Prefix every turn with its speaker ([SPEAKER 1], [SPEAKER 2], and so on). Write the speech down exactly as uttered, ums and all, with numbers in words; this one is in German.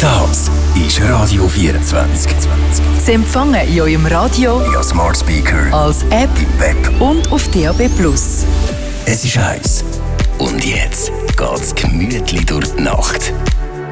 [SPEAKER 1] Das ist Radio vierundzwanzig.
[SPEAKER 2] Sie empfangen in eurem Radio,
[SPEAKER 1] via Smart Speaker,
[SPEAKER 2] als App
[SPEAKER 1] im Web
[SPEAKER 2] und auf D A B Plus.
[SPEAKER 1] Es ist heiß. Und jetzt geht's gemütlich durch die Nacht.